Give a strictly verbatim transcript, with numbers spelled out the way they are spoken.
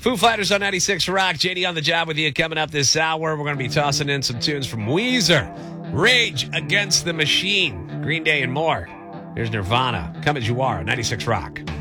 Foo Fighters on ninety-six Rock. J D on the job with you. Coming up this hour, we're going to be tossing in some tunes from Weezer, Rage Against the Machine, Green Day, and more. Here's Nirvana. Come as you are, ninety-six Rock.